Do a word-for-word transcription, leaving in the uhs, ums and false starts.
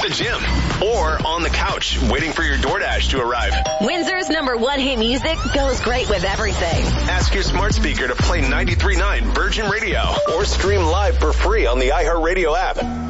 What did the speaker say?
the gym or on the couch waiting for your DoorDash to arrive. Windsor's number one hit music goes great with everything. Ask your smart speaker to play ninety-three point nine Virgin Radio or stream live for free on the iHeartRadio app.